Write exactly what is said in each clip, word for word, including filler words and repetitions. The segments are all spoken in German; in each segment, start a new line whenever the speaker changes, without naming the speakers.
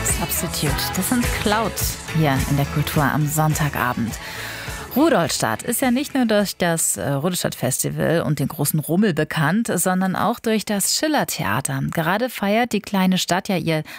Substitute. Das sind Cloud hier in der Kultur am Sonntagabend. Rudolstadt ist ja nicht nur durch das Rudolstadt-Festival und den großen Rummel bekannt, sondern auch durch das Schiller-Theater. Gerade feiert die kleine Stadt ja ihr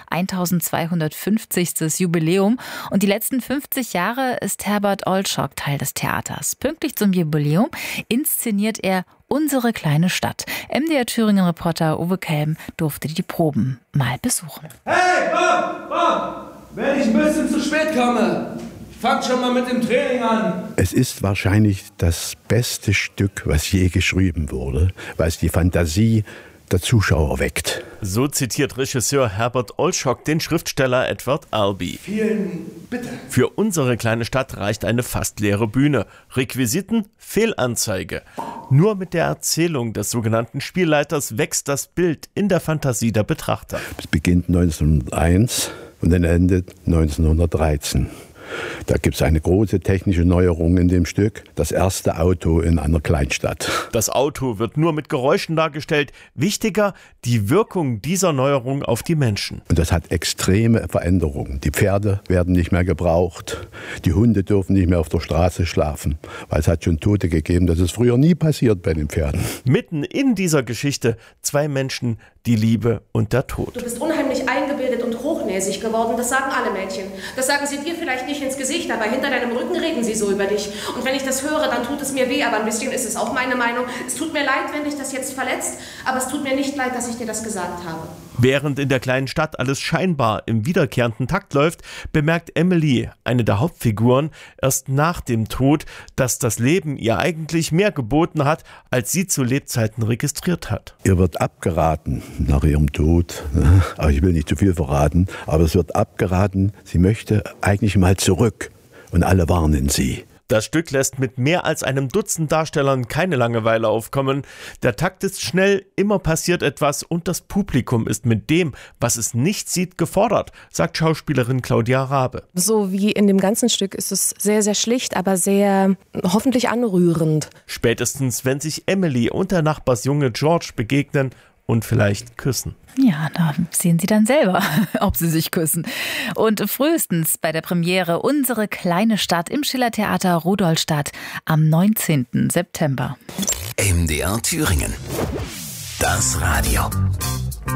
eintausendzweihundertfünfzigstes Jubiläum und die letzten fünfzig Jahre ist Herbert Olschok Teil des Theaters. Pünktlich zum Jubiläum inszeniert er Unsere kleine Stadt. M D R-Thüringen-Reporter Uwe Kelm durfte die Proben mal besuchen.
Hey, Bob, Bob, wenn ich ein bisschen zu spät komme, fangt schon mal mit dem Training an.
Es ist wahrscheinlich das beste Stück, was je geschrieben wurde, weil es die Fantasie der Zuschauer weckt.
So zitiert Regisseur Herbert Olschok den Schriftsteller Edward Albee.
Vielen bitte.
Für Unsere kleine Stadt reicht eine fast leere Bühne. Requisiten, Fehlanzeige. Nur mit der Erzählung des sogenannten Spielleiters wächst das Bild in der Fantasie der Betrachter.
Es beginnt neunzehnhunderteins und dann endet neunzehnhundertdreizehn. Da gibt es eine große technische Neuerung in dem Stück. Das erste Auto in einer Kleinstadt.
Das Auto wird nur mit Geräuschen dargestellt. Wichtiger, die Wirkung dieser Neuerung auf die Menschen.
Und das hat extreme Veränderungen. Die Pferde werden nicht mehr gebraucht. Die Hunde dürfen nicht mehr auf der Straße schlafen. Weil es hat schon Tote gegeben. Das ist früher nie passiert bei den Pferden.
Mitten in dieser Geschichte zwei Menschen, die Liebe und der Tod.
Du bist unheimlich eingebildet und hochnäsig geworden, das sagen alle Mädchen. Das sagen sie dir vielleicht nicht ins Gesicht, aber hinter deinem Rücken reden sie so über dich. Und wenn ich das höre, dann tut es mir weh, aber ein bisschen ist es auch meine Meinung. Es tut mir leid, wenn dich das jetzt verletzt, aber es tut mir nicht leid, dass ich dir das gesagt habe.
Während in der kleinen Stadt alles scheinbar im wiederkehrenden Takt läuft, bemerkt Emily, eine der Hauptfiguren, erst nach dem Tod, dass das Leben ihr eigentlich mehr geboten hat, als sie zu Lebzeiten registriert hat.
Ihr wird abgeraten nach ihrem Tod, aber ich will nicht zu viel verraten, aber es wird abgeraten, sie möchte eigentlich mal zurück und alle warnen sie.
Das Stück lässt mit mehr als einem Dutzend Darstellern keine Langeweile aufkommen. Der Takt ist schnell, immer passiert etwas und das Publikum ist mit dem, was es nicht sieht, gefordert, sagt Schauspielerin Claudia Rabe.
So wie in dem ganzen Stück ist es sehr, sehr schlicht, aber sehr hoffentlich anrührend.
Spätestens, wenn sich Emily und der Nachbarsjunge George begegnen und vielleicht küssen.
Ja, da sehen Sie dann selber, ob sie sich küssen. Und frühestens bei der Premiere Unsere kleine Stadt im Schiller-Theater Rudolstadt am neunzehnten September.
M D R Thüringen. Das Radio.